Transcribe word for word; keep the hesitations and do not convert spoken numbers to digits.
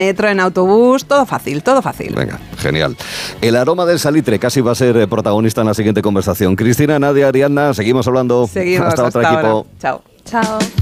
metro, en autobús, todo fácil, todo fácil. Venga, genial. El aroma del salitre casi va a ser protagonista en la siguiente conversación. Cristina, Nadia, Ariadna, seguimos hablando. Seguimos hasta, hasta otro ahora. equipo. Chao. Chao.